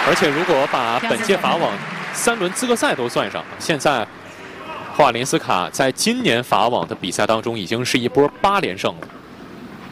而且如果把本届法网3轮资格赛都算上，现在霍瓦林斯卡在今年法网的比赛当中已经是一波8连胜了。